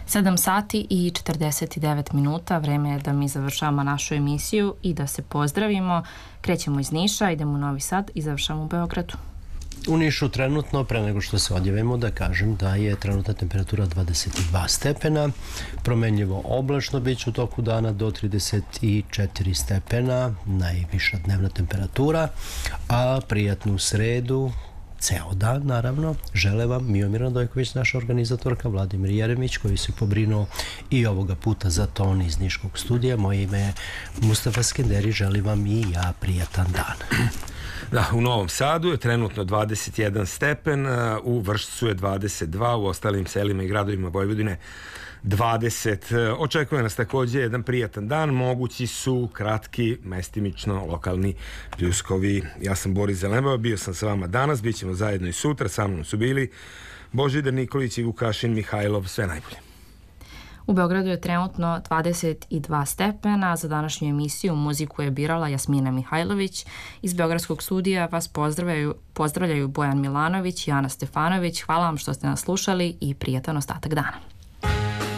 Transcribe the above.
7 sati i 49 minuta, vreme je da mi završavamo našu emisiju i da se pozdravimo. Krećemo iz Niša, idemo u Novi Sad i završamo u Beogradu. U Nišu trenutno, pre nego što se odjavimo, da kažem da je trenutna temperatura 22 stepena, promenljivo oblačno biće u toku dana do 34 stepena, najviša dnevna temperatura, a prijatnu sredu, ceo dan, naravno, žele vam Miomir Radojković, naša organizatorka, Vladimir Jeremić, koji se pobrinuo i ovoga puta za ton iz Niškog studija. Moje ime je Mustafa Skenderi, želim vam i ja prijatan dan. Da, u Novom Sadu je trenutno 21 stepen, u Vršcu je 22, u ostalim selima i gradovima Vojvodine 20. Očekuje nas takođe jedan prijatan dan, mogući su kratki, mestimično lokalni pljuskovi. Ja sam Boris Zelenbava, bio sam sa vama danas, bit ćemo zajedno i sutra, sa mnom su bili Božidar Nikolić i Vukašin Mihajlov, sve najbolje. U Beogradu je trenutno 22 stepena. Za današnju emisiju muziku je birala Jasmina Mihajlović. Iz Beogradskog studija vas pozdravljaju Bojan Milanović i Ana Stefanović. Hvala vam što ste nas slušali i prijatan ostatak dana.